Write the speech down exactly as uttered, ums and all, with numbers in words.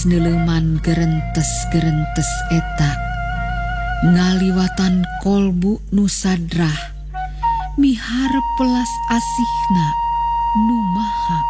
Neleman gerentes-gerentes eta ngaliwatan kolbu nusadrah miharep pelas asihna nu maha